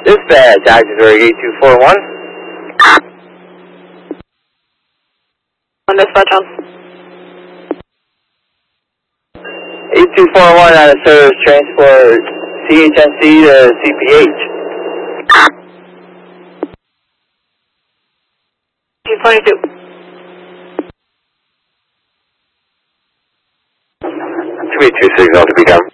Dispatch, Auxiliary 8241. On dispatch on. 8241 on a service transport CHNC to CPH. 222. Two signal to become.